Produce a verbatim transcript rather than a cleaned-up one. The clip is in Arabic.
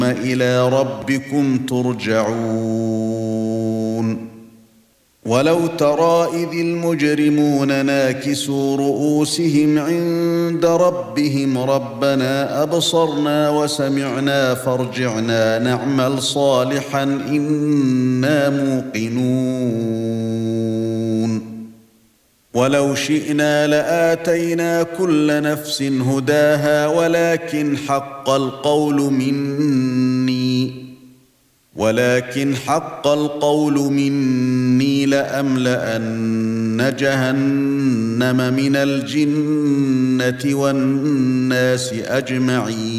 إلى ربكم ترجعون ولو ترى إذ المجرمون ناكسوا رؤوسهم عند ربهم ربنا أبصرنا وسمعنا فارجعنا نعمل صالحا إنا موقنون ولو شئنا لآتينا كل نفس هداها ولكن حق القول مني ولكن حق القول مني لأملأن جهنم من الجنة والناس أجمعين